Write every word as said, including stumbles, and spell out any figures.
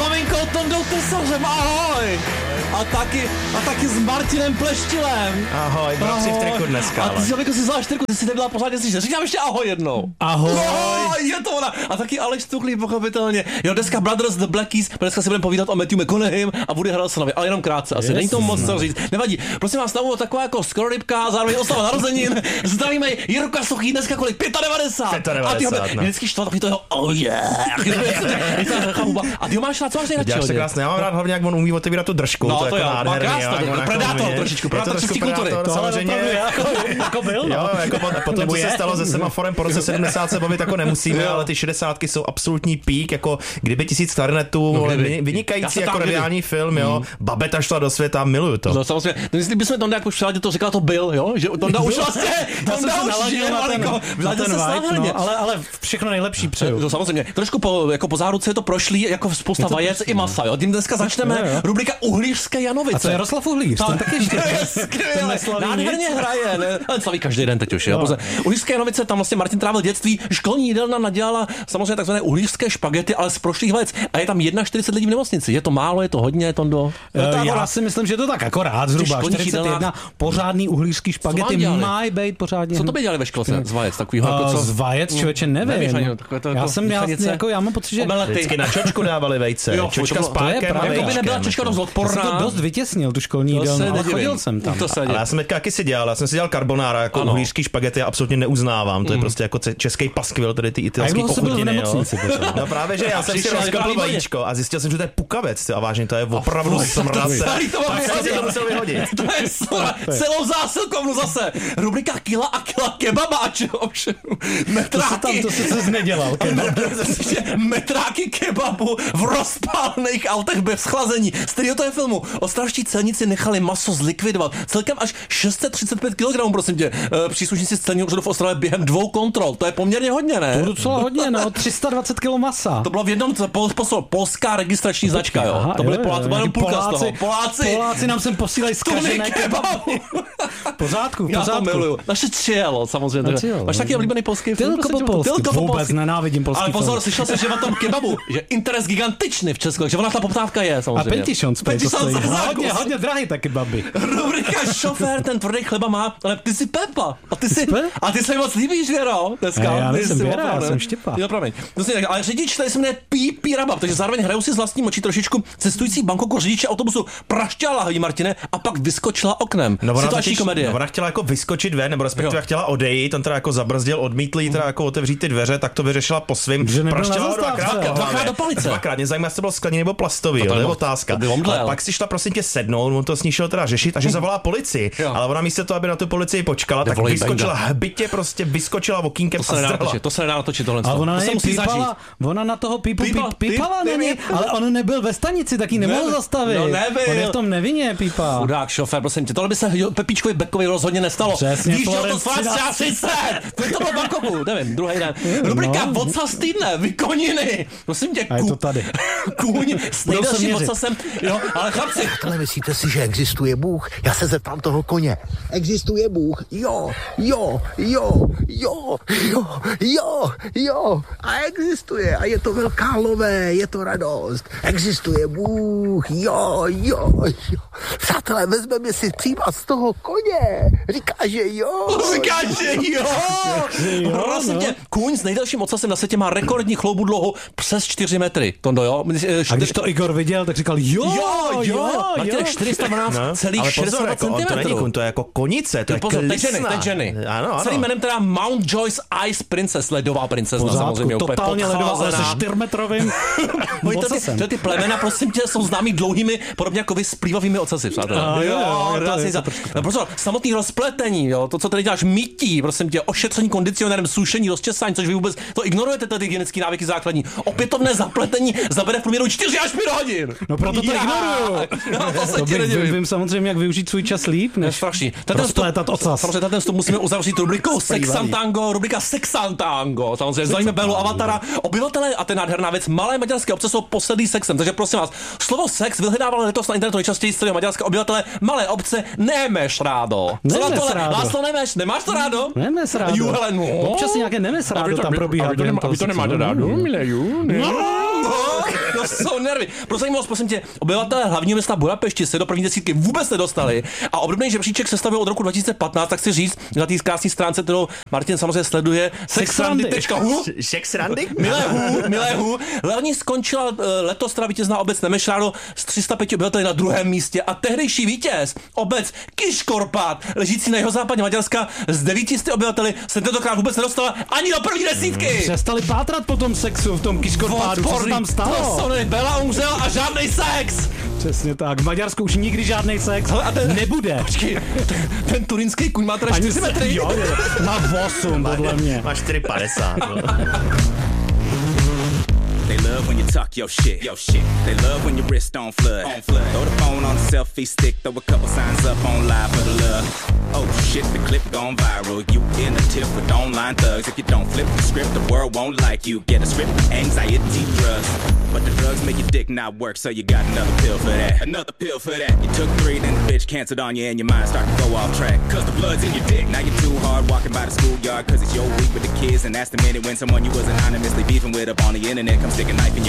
maminkou Tondou Tesařem, ahoj! A taky, a taky s Martinem Pleštilem. Ahoj, bratři v triku dneska. A ty si, Maminko, si vzala čtyřku, ty si nebyla pořádně slyšet. Říkám ještě ahoj jednou. Ahoj. No, je to ona. A taky Aleš Tuchlý, pochopitelně. Jo, dneska Brothers The Blackies, dneska si budeme povídat o Matthew McConaugheyem a Woody Harrelsonovi, ale jenom krátce asi. Yes. Není to moc co říct. Nevadí. Prosím vás, tam taková jako skororybka, zároveň oslava narozenin. Zdravíme Jirka Suchý, dneska kolik? devadesát pět. devadesát A ty ho vždycky štval takový to jeho, oh yeah. A ty ho máš rád, co máš nejradši? Děláš se krásně, já mám rád hlavně, jak on umí otevírat tu držku. No, to, to je jo, jako má nádherný. krásně, predátor trošičku, predátor čistý kultury. Samozřejmě. Jako byl, no. Jo, jako po, po tom, co se stalo se semaforem po roce sedmdesát se bavit jako nemusíme, ale ty šedesátky jsou absolutní pík, jako kdyby tisíc klarinetů, no, vynikající jako reálný film, jo. Babeta šla do světa, miluju to. No samozřejmě, no, jestli bychom Tonda jako přeladil, to říkal, to byl, jo, že Tonda už vlastně, Tonda už je, malinko, vladil se slavně. Ale, ale všechno nejlepší přeju. No samozřejmě, trošku po, jako po záruce je to prošlý, jako spousta vajec i masa, jo. Tím dneska začneme rubrika Uhlířské Janovice. A co je Jaroslav Uhlíř? Ten taky ještě. Skvěle, nádherně hraje, ne? Ale slaví každý den teď už, jo. No. Uhlířské Janovice, tam vlastně Martin trávil dětství, školní jídelna nadělala samozřejmě takzvané uhlířské špagety, ale z prošlých vajec. A je tam čtyřicet jedna lidí v nemocnici. Je to málo, je to hodně, Tondo? Uh, já si myslím, že to tak akorát, zhruba čtyřicet jedna pořádný uhlířský špagety mají být pořádně. Co to by dělali ve školce z vajec? Takovýho, uh, jako co? Z vajec, člověče, nevím. Nevíš, to, já jsem, já, jako, já mám pocit, že... Vždycky na čočku dávali vejce. Jo, čočka s pákem a vejčkem. Jako by nebyla čočka dost odporná. Já jsem to dost vytěsnil, tu školní jídelnu, ale chodil jsem tam. Ale já jsem teďka taky si dělal, já jsem si dělal carbonara, jako uhlířský špagety, já absolutně neuznávám, to je prostě jako český paskvil, tedy ty italský pochutiny. No právě, že já jsem si rozkopl vajíčko a zjistil jsem, že to je pukavec, a vážně to je opravdu smrad. To musel vyhodit. To je celou zásilkovnu zase. Rubrika kila a kila kebaba a čeho všemu. Metráky. To si se nedělal. Metráky kebabu v rozpálených autech bez chlazení. Z kterého to je filmu? Ostravští celníci nechali maso zlikvidovat. Celkem až šest set třicet pět kilogramů, prosím tě. Příslušníci z celního úřadu v Ostravě během dvou kontrol. To je poměrně hodně, ne? To je docela hodně, no. tři sta dvacet kilogramů masa. To bylo v jednom pol, pol, polská registrační značka, jo. Aha, to byly Poláci, to byla jenom půlka z toho. Poláci, Poláci nám sem posílají zkažené kebabu. Pořádku, já to miluju. Naše Cielo, samozřejmě. Máš taky oblíbený polský film? Tylko po polsky. Vůbec nenávidím polský film. Ale pozor, slyšel jsem, že na tom kebabu, že interes gigantičný v Česku, že ona ta poptávka je, samozřejmě. A pentišons, pentišons hodně, hodně drahý taky kebaby. Rubrika šofér, ten tvrdý chleba má, ale ty jsi Pepa. A ty si, a ty se mi moc líbíš, Věro, dneska. Já nejsem Věra, já jsem Štěpa. Jo, promiň. Ale řidič tady se jmenuje Pípí Rabab, takže zároveň hrajou si z vlastní moči trošičku cestující v Bangkoku řidiče autobusu prašťala hlaví Martine a pak vyskočila oknem. No, situační komedie. No, ona chtěla jako vyskočit ven, nebo respektive jo. chtěla odejít, on teda jako zabrzdil, odmítl jí teda jako otevřít ty dveře, tak to vyřešila po svým. Prašťala dvakrát, dvakrát do palice. Dvakrát, mě zajímá, jestli to bylo skleněný nebo plastový, to, to je otázka. Ale pak si šla prosím tě sednout, on to s ní šel teda řešit a že zavolá policii, ale ona místo toho, aby na tu policii počkala, tak vyskočila hbitě, prostě vyskočila okýnkem a strhla. To se nedá natočit tohle. A ona pípala, ona na toho pípu pípala není, ale on nebyl ve stanici, tak ji nemohl zastavit. No nebyl. On je v tom nevinně, pípa. Chudák šofér, prosím tě, tohle by se Pepíčkovi Bekovi rozhodně nestalo. Přesně, Víš, to třicet, to je to bylo v Bangkoku, nevím, druhý den. Rubrika no. Vocas týdne, vykoniny. Prosím tě, a je to tady. Kůň s nejdelším vocasem, jo, ale chlapci. Takhle myslíte si, že existuje Bůh? Já se zeptám toho koně. Existuje Bůh? Jo, jo, jo, jo, jo, jo, jo. A existuje. A je to velká lové, je to radost. Existuje Bůh, jo, jo, jo. Přátelé, vezmeme si příklad z toho koně. Říká, že jo. Říká, že jo. Prosím tě, kůň s nejdelším ocasem na světě má rekordní chloubu dlouhou přes čtyři metry. Tondo, jo? A když to Igor viděl, tak říkal jo, jo, jo. Martin, čtyři sta dvanáct celá šedesát dva centimetrů. To není kůň, to je jako konice, to je pozor, klisna. Teď ženy, ano, ano. Celým jménem teda Mount Joyce Ice Princess, ledová princezna, samozřejmě úplně totálně ledová, ale se čtyřmetrovým ocasem. Ty plemena, prosím tě, jsou známý dlouhými, podobně jako vy s plývavými ocasy, přátelé. Jo, jo, jo. Pozor, samotný rozpletení, jo, to, co tady děláš, mytí, prosím tě, ošetření kondicionérem, sušení, rozčesání, což vy vůbec to ignorujete, ty hygienické návyky základní. Opětovné zapletení zabere v průměru čtyři až pět hodin. No proto to ignoruju. No, to se to ti nedivím. Vím samozřejmě, jak využít svůj čas líp, než rozplétat ocas. Samozřejmě ten vstup musíme uzavřít rubrikou Sexantango, rubrika Sexantango. Samozřejmě znamená Bellu Avatara. Obyvatelé, a to je nádherná věc, malé maďarské obce jsou posedlí sexem. Takže prosím vás, slovo sex vyhledávalo letos na internetu nejčastěji z celého Maďarska obyvatelé malé obce Némeš rádo. rádo. Co na tohle? László Nemes, nemáš to rádo? Nemes rádo. Ju, hele, no. Občas nějaké Nemes rádo tam probíhá. A vy to, nema, vy to nemáte rádo, mileju? No, to jsou nervy. Prosím vás, prosím tě, obyvatelé hlavního města Budapešti se do první desítky vůbec nedostali a obdobný žebříček se stavil od roku dva tisíce patnáct, tak si říct na té krásné stránce, kterou Martin samozřejmě sleduje, sexrandy tečka hu. Sexrandy? Milehu, milehu. Hlavní skončila letos teda vítězná obec Nemešrádo s tři sta pět obyvateli na druhém místě a tehdejší vítěz, obec Kiškorpát, ležící na jihozápadě Maďarska s devíti sty obyvateli, se tentokrát vůbec nedostala ani do první desítky. Přestali pátrat po tom sexu v tom Kiškorpádu, co se tam stalo? Bela umřela a žádnej sex! Přesně tak, v Maďarsku už nikdy žádnej sex hele, a ten, nebude. Počkej, ten, ten turinský kuň má teda čtyři metry. Jo, jo, má osm, podle mě. Má čtyři padesát. They love when you talk your shit, your shit. They love when your wrist on flood, on flood. Throw the phone on the selfie stick, throw a couple signs up on live for the love. Oh shit, the clip gone viral. You in a tip with online thugs. If you don't flip the script, the world won't like you. Get a script, anxiety drugs. But the drugs make your dick not work, so you got another pill for that. Another pill for that. You took three, then the bitch canceled on you, and your mind started to go off track. Cause the blood's in your dick. Now you're too hard walking by the schoolyard, cause it's your week with the kids. And that's the minute when someone you was anonymously beefing with up on the internet comes stick a knife in your